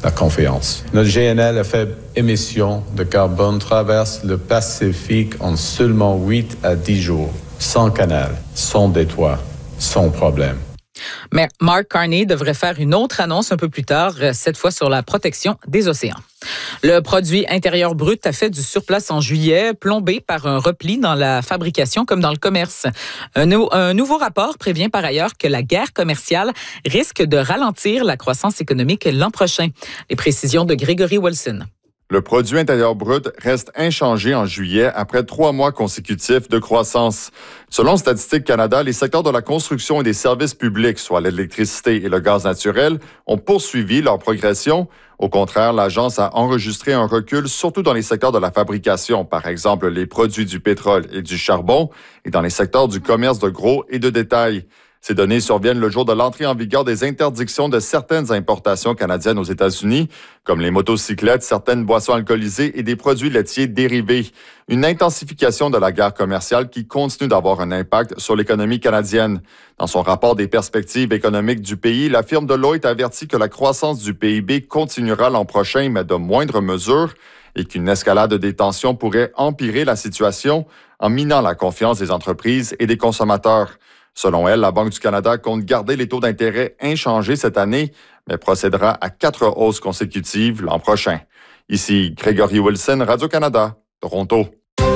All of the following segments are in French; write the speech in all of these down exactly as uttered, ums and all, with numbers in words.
la confiance. Notre G N L à faible émission de carbone traverse le Pacifique en seulement huit à dix jours, sans canal, sans détroit, sans problème. Mais Mark Carney devrait faire une autre annonce un peu plus tard, cette fois sur la protection des océans. Le produit intérieur brut a fait du surplace en juillet, plombé par un repli dans la fabrication comme dans le commerce. Un, nou- un nouveau rapport prévient par ailleurs que la guerre commerciale risque de ralentir la croissance économique l'an prochain. Les précisions de Gregory Wilson. Le produit intérieur brut reste inchangé en juillet après trois mois consécutifs de croissance. Selon Statistique Canada, les secteurs de la construction et des services publics, soit l'électricité et le gaz naturel, ont poursuivi leur progression. Au contraire, l'agence a enregistré un recul, surtout dans les secteurs de la fabrication, par exemple les produits du pétrole et du charbon, et dans les secteurs du commerce de gros et de détail. Ces données surviennent le jour de l'entrée en vigueur des interdictions de certaines importations canadiennes aux États-Unis, comme les motocyclettes, certaines boissons alcoolisées et des produits laitiers dérivés. Une intensification de la guerre commerciale qui continue d'avoir un impact sur l'économie canadienne. Dans son rapport des perspectives économiques du pays, la firme Deloitte avertit que la croissance du P I B continuera l'an prochain, mais de moindres mesures, et qu'une escalade des tensions pourrait empirer la situation en minant la confiance des entreprises et des consommateurs. Selon elle, la Banque du Canada compte garder les taux d'intérêt inchangés cette année, mais procédera à quatre hausses consécutives l'an prochain. Ici Gregory Wilson, Radio-Canada, Toronto.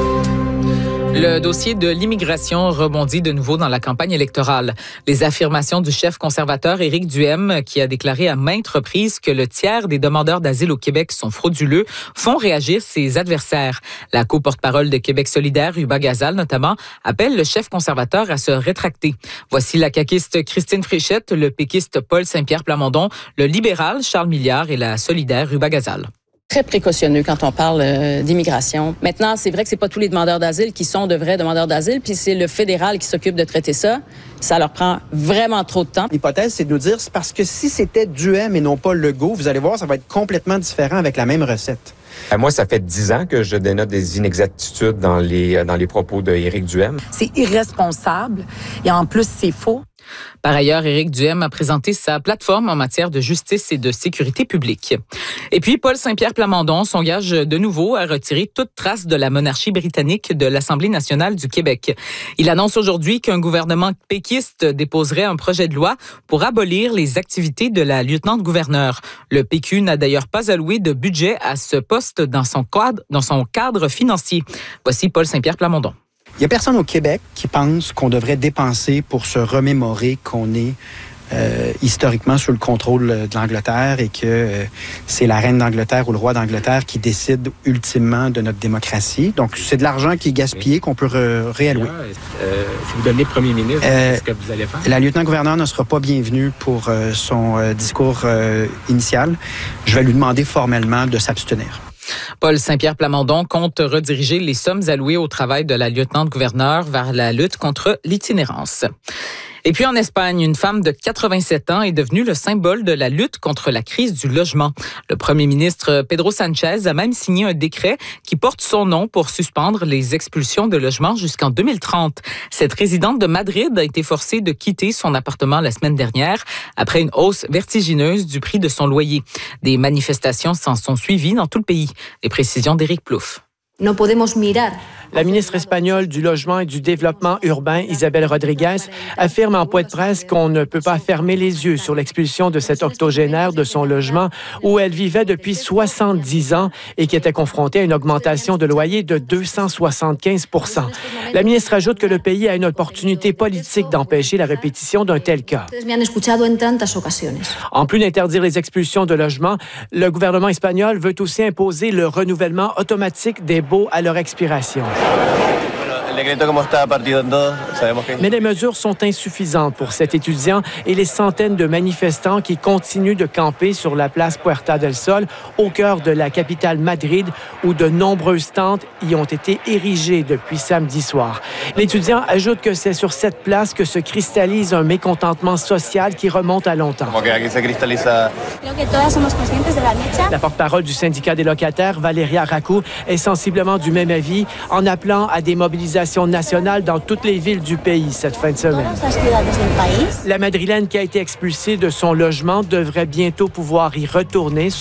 Le dossier de l'immigration rebondit de nouveau dans la campagne électorale. Les affirmations du chef conservateur Éric Duhaime, qui a déclaré à maintes reprises que le tiers des demandeurs d'asile au Québec sont frauduleux, font réagir ses adversaires. La co-porte-parole de Québec solidaire, Uba Gazal notamment, appelle le chef conservateur à se rétracter. Voici la caquiste Christine Fréchette, le péquiste Paul Saint-Pierre Plamondon, le libéral Charles Milliard et la solidaire Uba Gazal. Très précautionneux quand on parle euh, d'immigration. Maintenant, c'est vrai que c'est pas tous les demandeurs d'asile qui sont de vrais demandeurs d'asile, puis c'est le fédéral qui s'occupe de traiter ça. Ça leur prend vraiment trop de temps. L'hypothèse, c'est de nous dire, c'est parce que si c'était Duhaime et non pas Legault, vous allez voir, ça va être complètement différent avec la même recette. Moi, ça fait dix ans que je dénote des inexactitudes dans les, dans les propos d'Éric Duhaime. C'est irresponsable et en plus, c'est faux. Par ailleurs, Éric Duhaime a présenté sa plateforme en matière de justice et de sécurité publique. Et puis, Paul Saint-Pierre Plamondon s'engage de nouveau à retirer toute trace de la monarchie britannique de l'Assemblée nationale du Québec. Il annonce aujourd'hui qu'un gouvernement péquiste déposerait un projet de loi pour abolir les activités de la lieutenant-gouverneur. Le P Q n'a d'ailleurs pas alloué de budget à ce poste dans son cadre, dans son cadre financier. Voici Paul Saint-Pierre Plamondon. Il n'y a personne au Québec qui pense qu'on devrait dépenser pour se remémorer qu'on est euh, historiquement sous le contrôle de l'Angleterre et que euh, c'est la reine d'Angleterre ou le roi d'Angleterre qui décide ultimement de notre démocratie. Donc, c'est de l'argent qui est gaspillé qu'on peut re- réallouer. Euh, si vous devenez premier ministre, euh, qu'est-ce que vous allez faire? La lieutenant-gouverneure ne sera pas bienvenue pour euh, son euh, discours euh, initial. Je vais lui demander formellement de s'abstenir. Paul Saint-Pierre Plamondon compte rediriger les sommes allouées au travail de la lieutenant-gouverneur vers la lutte contre l'itinérance. Et puis en Espagne, une femme de quatre-vingt-sept ans est devenue le symbole de la lutte contre la crise du logement. Le premier ministre Pedro Sánchez a même signé un décret qui porte son nom pour suspendre les expulsions de logements jusqu'en deux mille trente. Cette résidente de Madrid a été forcée de quitter son appartement la semaine dernière après une hausse vertigineuse du prix de son loyer. Des manifestations s'en sont suivies dans tout le pays. Les précisions d'Éric Plouffe. No podemos mirar. La ministre espagnole du Logement et du Développement urbain, Isabel Rodriguez, affirme en point de presse qu'on ne peut pas fermer les yeux sur l'expulsion de cette octogénaire de son logement où elle vivait depuis soixante-dix ans et qui était confrontée à une augmentation de loyer de deux cent soixante-quinze pour cent. La ministre ajoute que le pays a une opportunité politique d'empêcher la répétition d'un tel cas. En plus d'interdire les expulsions de logements, le gouvernement espagnol veut aussi imposer le renouvellement automatique des baux à leur expiration. Mais les mesures sont insuffisantes pour cet étudiant et les centaines de manifestants qui continuent de camper sur la place Puerta del Sol, au cœur de la capitale Madrid, où de nombreuses tentes y ont été érigées depuis samedi soir. L'étudiant ajoute que c'est sur cette place que se cristallise un mécontentement social qui remonte à longtemps. La porte-parole du syndicat des locataires, Valeria Racou, est sensiblement du même avis en appelant à des mobilisations nationales dans toutes les villes du pays cette fin de semaine. La Madrilène qui a été expulsée de son logement devrait bientôt pouvoir y retourner.